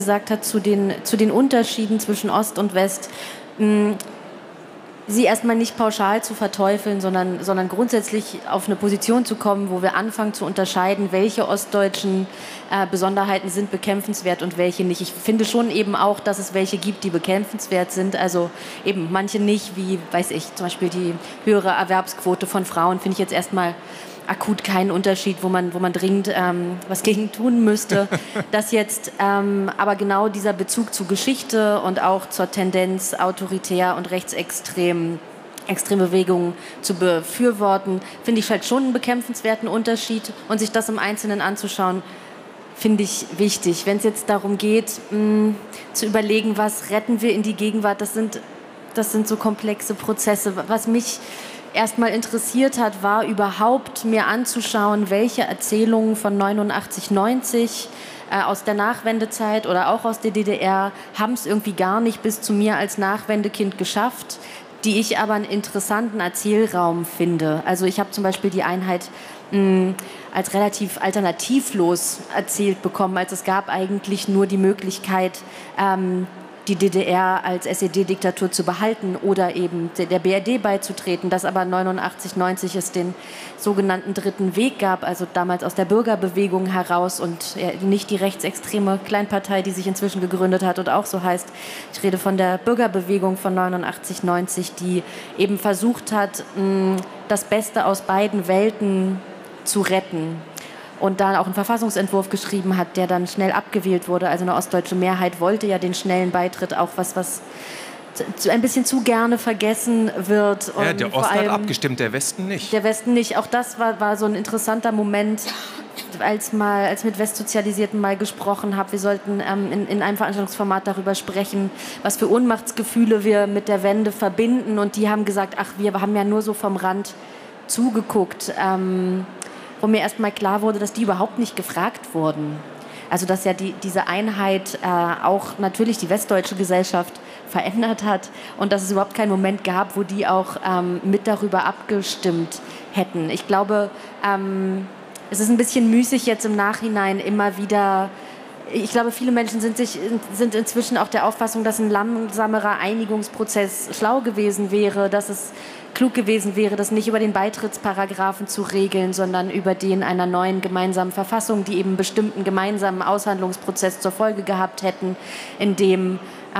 gesagt hat zu den Unterschieden zwischen Ost und West, sie erstmal nicht pauschal zu verteufeln, sondern grundsätzlich auf eine Position zu kommen, wo wir anfangen zu unterscheiden, welche ostdeutschen Besonderheiten sind bekämpfenswert und welche nicht. Ich finde schon eben auch, dass es welche gibt, die bekämpfenswert sind, also eben manche nicht, wie, weiß ich, zum Beispiel die höhere Erwerbsquote von Frauen, finde ich jetzt erstmal akut keinen Unterschied, wo man dringend was gegen tun müsste. Dass jetzt aber genau dieser Bezug zu Geschichte und auch zur Tendenz, autoritär und rechtsextrem extreme Bewegungen zu befürworten, finde ich halt schon einen bekämpfenswerten Unterschied. Und sich das im Einzelnen anzuschauen, finde ich wichtig. Wenn es jetzt darum geht, zu überlegen, was retten wir in die Gegenwart, das sind so komplexe Prozesse. Was mich erstmal interessiert hat, war überhaupt mir anzuschauen, welche Erzählungen von 89, 90 aus der Nachwendezeit oder auch aus der DDR haben es irgendwie gar nicht bis zu mir als Nachwendekind geschafft, die ich aber einen interessanten Erzählraum finde. Also ich habe zum Beispiel die Einheit als relativ alternativlos erzählt bekommen, als es gab eigentlich nur die Möglichkeit, die DDR als SED-Diktatur zu behalten oder eben der BRD beizutreten, dass aber 89, 90 es den sogenannten Dritten Weg gab, also damals aus der Bürgerbewegung heraus und nicht die rechtsextreme Kleinpartei, die sich inzwischen gegründet hat und auch so heißt. Ich rede von der Bürgerbewegung von 89, 90, die eben versucht hat, das Beste aus beiden Welten zu retten. Und dann auch einen Verfassungsentwurf geschrieben hat, der dann schnell abgewählt wurde. Also eine ostdeutsche Mehrheit wollte ja den schnellen Beitritt, auch was ein bisschen zu gerne vergessen wird. Und ja, der Osten hat abgestimmt, der Westen nicht. Der Westen nicht. Auch das war so ein interessanter Moment, als mit Westsozialisierten mal gesprochen habe. Wir sollten in einem Veranstaltungsformat darüber sprechen, was für Ohnmachtsgefühle wir mit der Wende verbinden. Und die haben gesagt, ach, wir haben ja nur so vom Rand zugeguckt. Wo mir erst mal klar wurde, dass die überhaupt nicht gefragt wurden. Also dass ja diese Einheit auch natürlich die westdeutsche Gesellschaft verändert hat und dass es überhaupt keinen Moment gab, wo die auch mit darüber abgestimmt hätten. Ich glaube, es ist ein bisschen müßig jetzt im Nachhinein immer wieder. Ich glaube, viele Menschen sind inzwischen auch der Auffassung, dass ein langsamerer Einigungsprozess schlau gewesen wäre, dass es klug gewesen wäre, das nicht über den Beitrittsparagraphen zu regeln, sondern über den einer neuen gemeinsamen Verfassung, die eben einen bestimmten gemeinsamen Aushandlungsprozess zur Folge gehabt hätten, in dem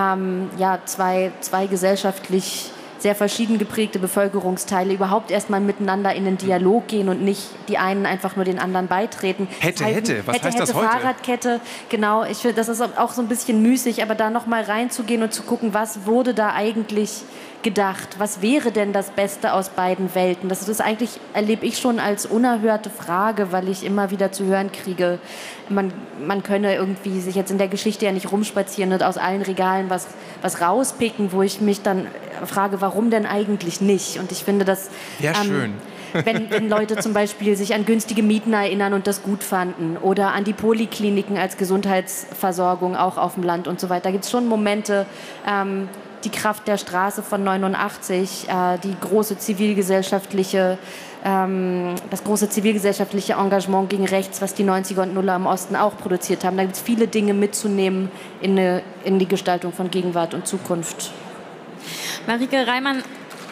zwei gesellschaftlich sehr verschieden geprägte Bevölkerungsteile überhaupt erstmal miteinander in den Dialog gehen und nicht die einen einfach nur den anderen beitreten. Was heißt das heute? Fahrradkette, genau. Ich finde, das ist auch so ein bisschen müßig, aber da noch mal reinzugehen und zu gucken, was wurde da eigentlich gedacht? Was wäre denn das Beste aus beiden Welten? Das ist eigentlich, erlebe ich schon als unerhörte Frage, weil ich immer wieder zu hören kriege, man könne irgendwie sich jetzt in der Geschichte ja nicht rumspazieren und aus allen Regalen was rauspicken, wo ich mich dann frage, warum denn eigentlich nicht? Und ich finde, dass schön. Wenn Leute zum Beispiel sich an günstige Mieten erinnern und das gut fanden oder an die Polikliniken als Gesundheitsversorgung auch auf dem Land und so weiter, da gibt es schon Momente, die Kraft der Straße von 89, das große zivilgesellschaftliche Engagement gegen rechts, was die 90er und Nuller im Osten auch produziert haben. Da gibt es viele Dinge mitzunehmen in die Gestaltung von Gegenwart und Zukunft. Marike Reimann,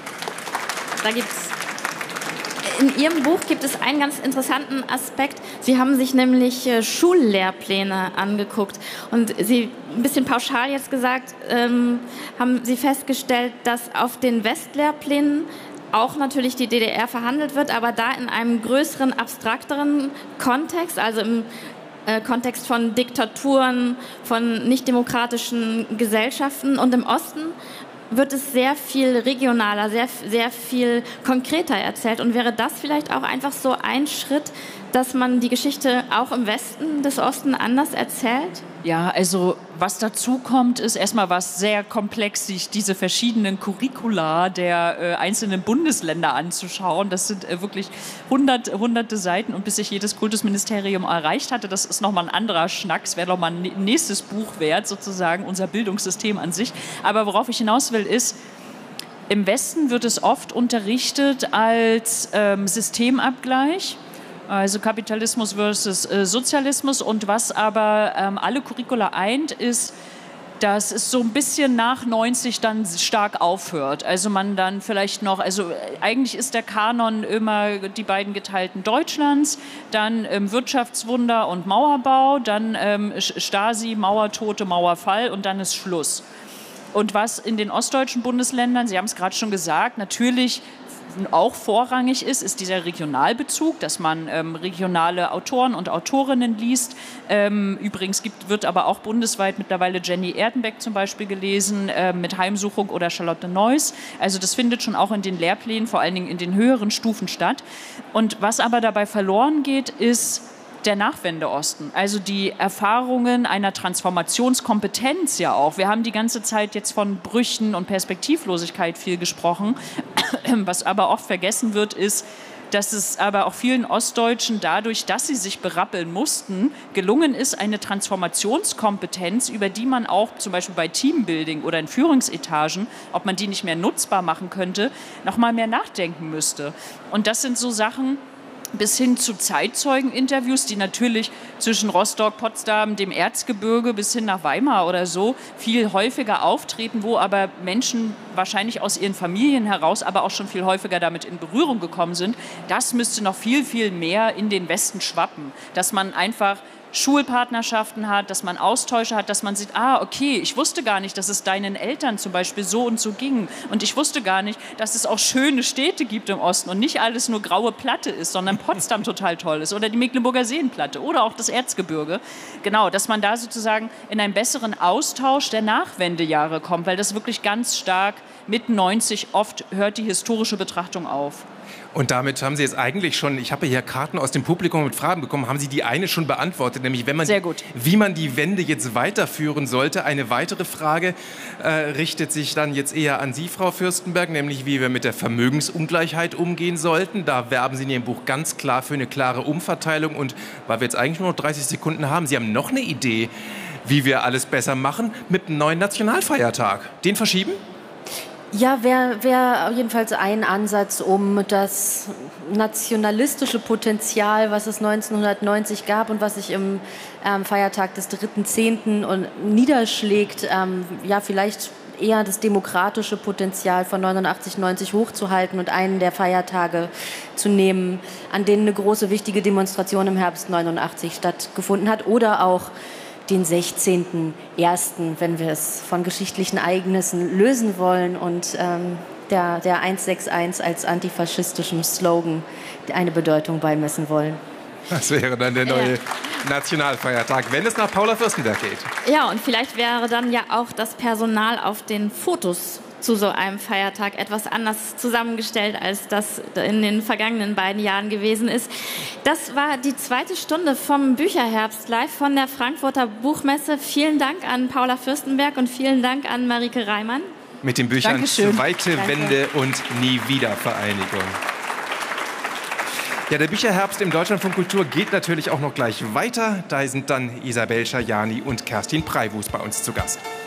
in Ihrem Buch gibt es einen ganz interessanten Aspekt. Sie haben sich nämlich Schullehrpläne angeguckt. Und Sie, ein bisschen pauschal jetzt gesagt, haben Sie festgestellt, dass auf den Westlehrplänen auch natürlich die DDR verhandelt wird, aber da in einem größeren, abstrakteren Kontext, also im Kontext von Diktaturen, von nichtdemokratischen Gesellschaften. Und im Osten wird es sehr viel regionaler, sehr viel konkreter erzählt. Und wäre das vielleicht auch einfach so ein Schritt, dass man die Geschichte auch im Westen des Osten anders erzählt? Ja, also was dazu kommt, ist erstmal was sehr komplex, sich diese verschiedenen Curricula der einzelnen Bundesländer anzuschauen. Das sind wirklich hunderte Seiten und bis sich jedes Kultusministerium erreicht hatte, das ist nochmal ein anderer Schnack, das wäre nochmal ein nächstes Buch wert, sozusagen unser Bildungssystem an sich. Aber worauf ich hinaus will, ist, im Westen wird es oft unterrichtet als Systemabgleich. Also Kapitalismus versus Sozialismus. Und was aber alle Curricula eint, ist, dass es so ein bisschen nach 90 dann stark aufhört. Also man dann vielleicht noch, also eigentlich ist der Kanon immer die beiden geteilten Deutschlands, dann Wirtschaftswunder und Mauerbau, dann Stasi, Mauertote, Mauerfall und dann ist Schluss. Und was in den ostdeutschen Bundesländern, Sie haben es gerade schon gesagt, natürlich auch vorrangig ist dieser Regionalbezug, dass man regionale Autoren und Autorinnen liest. Übrigens wird aber auch bundesweit mittlerweile Jenny Erdenbeck zum Beispiel gelesen, mit Heimsuchung oder Charlotte Neuss. Also das findet schon auch in den Lehrplänen, vor allen Dingen in den höheren Stufen statt. Und was aber dabei verloren geht, ist der Nachwendeosten, also die Erfahrungen einer Transformationskompetenz ja auch. Wir haben die ganze Zeit jetzt von Brüchen und Perspektivlosigkeit viel gesprochen. Was aber oft vergessen wird, ist, dass es aber auch vielen Ostdeutschen dadurch, dass sie sich berappeln mussten, gelungen ist, eine Transformationskompetenz, über die man auch zum Beispiel bei Teambuilding oder in Führungsetagen, ob man die nicht mehr nutzbar machen könnte, noch mal mehr nachdenken müsste. Und das sind so Sachen, bis hin zu Zeitzeugeninterviews, die natürlich zwischen Rostock, Potsdam, dem Erzgebirge bis hin nach Weimar oder so viel häufiger auftreten, wo aber Menschen wahrscheinlich aus ihren Familien heraus, aber auch schon viel häufiger damit in Berührung gekommen sind. Das müsste noch viel, viel mehr in den Westen schwappen, dass man einfach Schulpartnerschaften hat, dass man Austausche hat, dass man sieht, okay, ich wusste gar nicht, dass es deinen Eltern zum Beispiel so und so ging. Und ich wusste gar nicht, dass es auch schöne Städte gibt im Osten und nicht alles nur graue Platte ist, sondern Potsdam total toll ist oder die Mecklenburger Seenplatte oder auch das Erzgebirge. Genau, dass man da sozusagen in einen besseren Austausch der Nachwendejahre kommt, weil das wirklich ganz stark mit 90 oft hört die historische Betrachtung auf. Und damit haben Sie jetzt eigentlich schon, ich habe hier Karten aus dem Publikum mit Fragen bekommen, haben Sie die eine schon beantwortet, nämlich wie man die Wende jetzt weiterführen sollte. Eine weitere Frage richtet sich dann jetzt eher an Sie, Frau Fürstenberg, nämlich wie wir mit der Vermögensungleichheit umgehen sollten. Da werben Sie in Ihrem Buch ganz klar für eine klare Umverteilung. Und weil wir jetzt eigentlich nur noch 30 Sekunden haben, Sie haben noch eine Idee, wie wir alles besser machen mit einem neuen Nationalfeiertag. Den verschieben? Ja, wäre jedenfalls ein Ansatz, um das nationalistische Potenzial, was es 1990 gab und was sich im Feiertag des 3.10. niederschlägt, vielleicht eher das demokratische Potenzial von 89, 90 hochzuhalten und einen der Feiertage zu nehmen, an denen eine große, wichtige Demonstration im Herbst 89 stattgefunden hat oder auch den 16.01., wenn wir es von geschichtlichen Ereignissen lösen wollen und der 161 als antifaschistischem Slogan eine Bedeutung beimessen wollen. Das wäre dann der neue Nationalfeiertag, wenn es nach Paula Fürstenberg geht. Ja, und vielleicht wäre dann ja auch das Personal auf den Fotos zu so einem Feiertag etwas anders zusammengestellt, als das in den vergangenen beiden Jahren gewesen ist. Das war die zweite Stunde vom Bücherherbst live von der Frankfurter Buchmesse. Vielen Dank an Paula Fürstenberg und vielen Dank an Marike Reimann. Mit den Büchern Dankeschön. Zweite Wende und Nie wieder Vereinigung. Ja, der Bücherherbst im Deutschlandfunk Kultur geht natürlich auch noch gleich weiter. Da sind dann Isabel Schajani und Kerstin Preiwus bei uns zu Gast.